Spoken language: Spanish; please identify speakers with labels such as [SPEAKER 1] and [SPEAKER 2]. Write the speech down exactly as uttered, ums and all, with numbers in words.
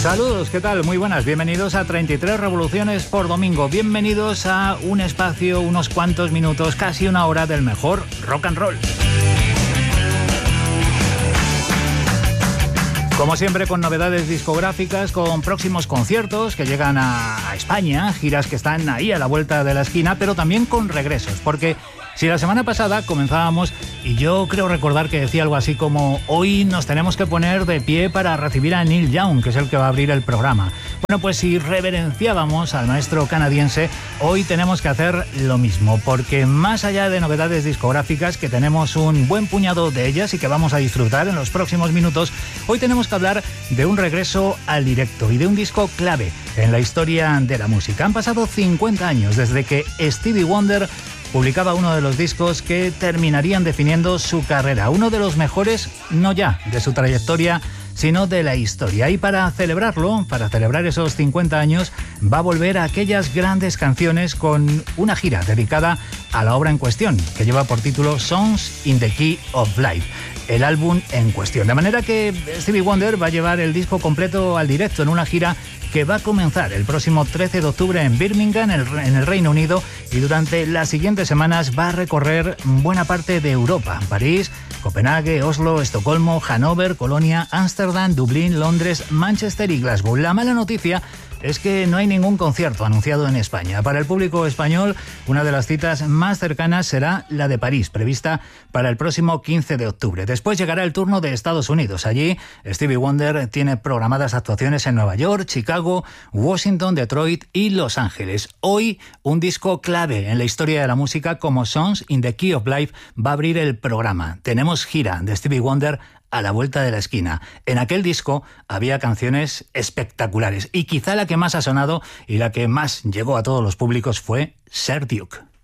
[SPEAKER 1] Saludos, ¿qué tal? Muy buenas, bienvenidos a treinta y tres Revoluciones por Domingo. Bienvenidos a un espacio, unos cuantos minutos, casi una hora del mejor rock and roll. Como siempre, con novedades discográficas, con próximos conciertos que llegan a, a España, giras que están ahí a la vuelta de la esquina, pero también con regresos, porque si la semana pasada comenzábamos, y yo creo recordar que decía algo así como hoy nos tenemos que poner de pie para recibir a Neil Young, que es el que va a abrir el programa. Bueno, pues si reverenciábamos al maestro canadiense, hoy tenemos que hacer lo mismo, porque más allá de novedades discográficas, que tenemos un buen puñado de ellas y que vamos a disfrutar en los próximos minutos, hoy tenemos que hablar de un regreso al directo y de un disco clave en la historia de la música. Han pasado cincuenta años desde que Stevie Wonder publicaba uno de los discos que terminarían definiendo su carrera, uno de los mejores, no ya de su trayectoria, sino de la historia. Y para celebrarlo, para celebrar esos cincuenta años, va a volver a aquellas grandes canciones con una gira dedicada a la obra en cuestión, que lleva por título Songs in the Key of Life, el álbum en cuestión. De manera que Stevie Wonder va a llevar el disco completo al directo en una gira que va a comenzar el próximo trece de octubre en Birmingham, en el Reino Unido, y durante las siguientes semanas va a recorrer buena parte de Europa: París, Copenhague, Oslo, Estocolmo, Hannover, Colonia, Ámsterdam, Dublín, Londres, Manchester y Glasgow. La mala noticia es que no hay ningún concierto anunciado en España. Para el público español, una de las citas más cercanas será la de París, prevista para el próximo quince de octubre. Después llegará el turno de Estados Unidos. Allí, Stevie Wonder tiene programadas actuaciones en Nueva York, Chicago, Washington, Detroit y Los Ángeles. Hoy, un disco clave en la historia de la música como Songs in the Key of Life va a abrir el programa. Tenemos gira de Stevie Wonder a la vuelta de la esquina. En aquel disco había canciones espectaculares y quizá la que más ha sonado y la que más llegó a todos los públicos fue Sir Duke.